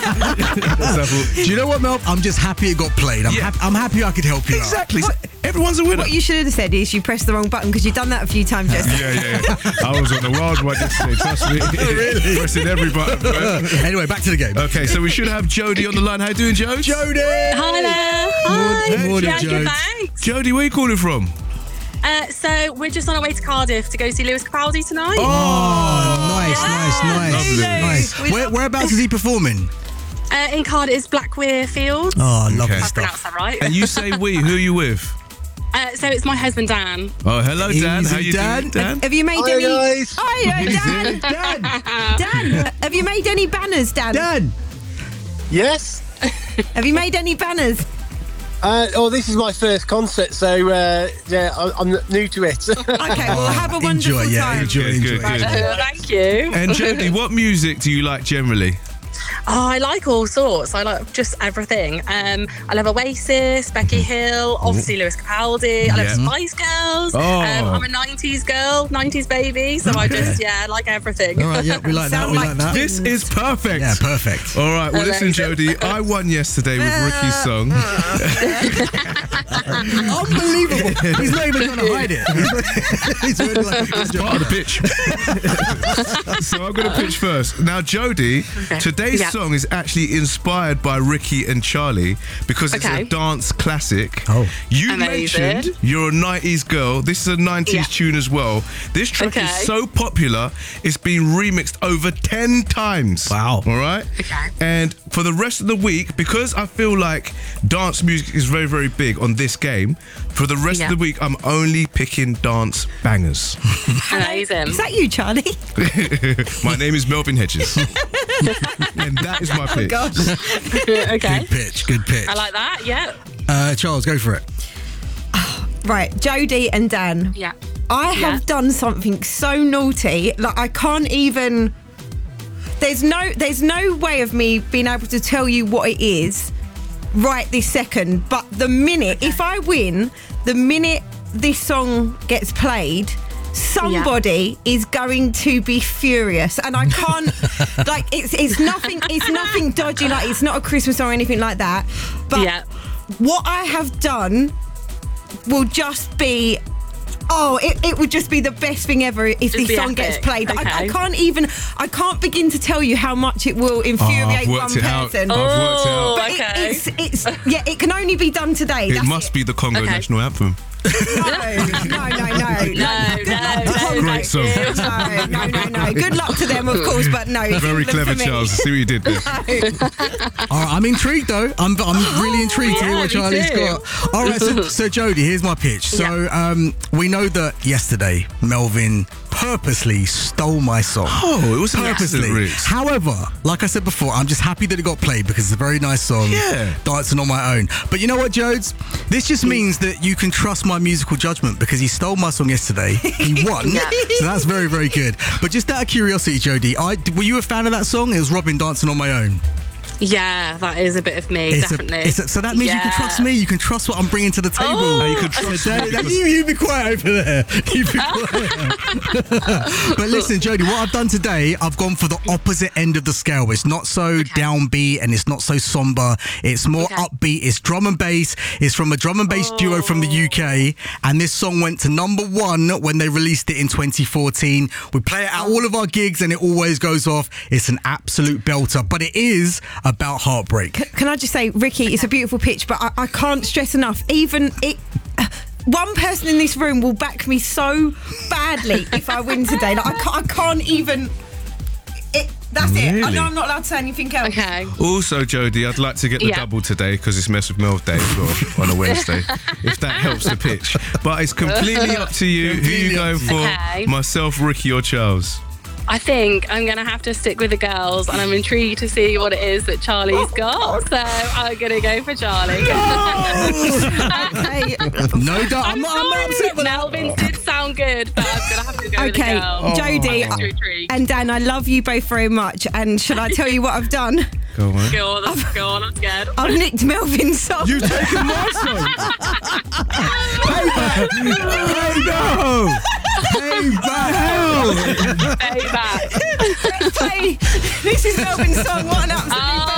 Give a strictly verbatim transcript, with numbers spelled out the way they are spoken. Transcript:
Do you know what, Mel? I'm just happy it got played. I'm, Yeah. hap- I'm happy I could help you Exactly. out. Everyone's a winner. What you should have said is you pressed the wrong button because you've done that a few times yesterday. Yeah, yeah, yeah. I was on the wild one yesterday, trust me. Really? Pressing every button, man. Anyway, back to the game. Okay, so we should have Jodie on the line. How you doing, Jodie? Jodie! Hi there. Hi. Morning, morning, yeah, good, Jodes. thanks. Jodie, where are you calling from? Uh, so we're just on our way to Cardiff to go see Lewis Capaldi tonight. Oh, nice, nice, nice, Lovely. nice. We Where, love whereabouts is he performing? Uh, in Cardiff, it's Blackweir Fields. Oh, lovely Okay. I stuff. pronounced that right. And you say we. Who are you with? Uh, so it's my husband Dan. Oh, hello, Dan. Easy, How you Dan. doing, Dan? Have you made Hi, any? guys. Hi, Dan. Dan, Dan, have you made any banners, Dan? Dan. Yes. Have you made any banners? Uh, oh, this is my first concert, so uh, yeah, I, I'm new to it. Okay, well, have a wonderful Enjoy, yeah, time. enjoy, Good, enjoy. good, good. Uh, thank you. And Jodie, what music do you like generally? Oh, I like all sorts. I like just everything. Um, I love Oasis, Becky Hill, obviously Lewis Capaldi. I love Yeah. Spice Girls. Oh. Um, I'm a nineties girl, nineties baby, so I just yeah, I like everything. All right, yeah, we like that, Sound we like like that. This is perfect. Yeah, perfect. All right, well, listen, Amazing. Jodie, I won yesterday with Ricky's song. Unbelievable. He's not even trying to hide it. He's really like, Part of the pitch. So I'm going to pitch first. Now, Jodie, Okay. today's Yeah. song is actually inspired by Ricky and Charlie because it's Okay. a dance classic. Oh. You Amazing. mentioned you're a nineties girl. This is a nineties Yeah. tune as well. This track Okay. is so popular, it's been remixed over ten times. Wow. All right? Okay. And for the rest of the week, because I feel like dance music is very, very big on this game, for the rest Yeah. of the week, I'm only picking dance bangers. Amazing. Is that you, Charlie? My name is Melvin Hedges. And that is my pitch. Okay. good pitch, good pitch. I like that. Yeah. Uh, Charles, go for it. Right, Jodie and Dan. Yeah. I have Yeah. done something so naughty, like I can't even. There's no, there's no way of me being able to tell you what it is right this second. But the minute, if I win, the minute this song gets played, somebody is going to be furious, and I can't. like it's, it's nothing, it's nothing dodgy. Like it's not a Christmas song or anything like that. But Yeah. what I have done will just be. Oh, it, it would just be the best thing ever if Just this be song gets epic. played. I, I Okay. can't even, I can't begin to tell you how much it will infuriate Oh, I've worked one it out. person. I've worked it out. Oh, But it- okay. it's, it's, yeah, it can only be done today. It That's must be the Congo Okay. national anthem. No, no, no, no. No, no, no. Great song. No, no, no, no. Good luck to them, of course, but no. it's Very England clever, for me. Charles. See what you did there. All right, I'm intrigued though. I'm, I'm really intrigued to hear yeah, what me Charlie's too. got. All right, so, so Jodie, here's my pitch. So um, we know that yesterday Melvin purposely stole my song. Oh, it was an Purposely. accident, Riggs. However, like I said before, I'm just happy that it got played because it's a very nice song. Yeah. Dancing on my own. But you know what, Jodes? This just means that you can trust my musical judgment because he stole my song yesterday. He won. Yeah. So that's very, very good. But just out of curiosity, Jodie, I, were you a fan of that song? It was Robin Dancing on My Own. Yeah, that is a bit of me, It's a- definitely. it's a- so that means you can Yeah. trust me. You can trust what I'm bringing to the table. Oh. You can trust That- me that- because- you, you be quiet over there. You be quiet. But listen, Jodie, what I've done today, I've gone for the opposite end of the scale. It's not so downbeat and it's not so somber. It's more Okay. upbeat. It's drum and bass. It's from a drum and bass duo from the U K. And this song went to number one when they released it in twenty fourteen. We play it at all of our gigs and it always goes off. It's an absolute belter. But it is about heartbreak. Can I just say, Ricky, it's a beautiful pitch, but I, I can't stress enough. Even it, one person in this room will back me so badly if I win today. Like I can't, I can't even. It, that's it. I Really? know I'm not allowed to say anything else. Okay. Also, Jodie, I'd like to get the Yeah. double today because it's Mess with Mel Day as well on a Wednesday, if that helps the pitch. But it's completely up to you. Who you going for? Okay. Myself, Ricky, or Charles? I think I'm going to have to stick with the girls, and I'm intrigued to see what it is that Charlie's got. So I'm going to go for Charlie. Okay. No doubt. I'm not, I'm not upset with that. Melvin's did sound good, but I'm going to have to go Okay, with the girls. Jodie I'm too intrigued. and Dan, I love you both very much. And should I tell you what I've done? Go on. Go on, let's go on, I'm scared. I've nicked Melvin's song. You've taken my song. Payback. Hey, no. Payback. Payback. Hey, this is Melvin's song. What an absolute. Oh.